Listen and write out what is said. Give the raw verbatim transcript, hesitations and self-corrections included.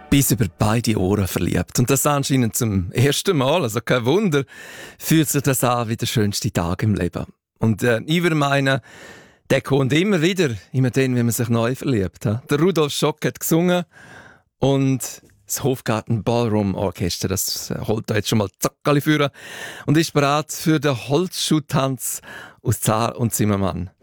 bis über beide Ohren verliebt. Und das anscheinend zum ersten Mal, also kein Wunder, fühlt sich das an wie der schönste Tag im Leben. Und äh, ich würde meinen, der kommt immer wieder, immer dann, wenn man sich neu verliebt. He? Der Rudolf Schock hat gesungen und das Hofgarten Ballroom Orchester, das holt da jetzt schon mal Zackerli führen und ist bereit für den Holzschuhtanz aus Zar und Zimmermann.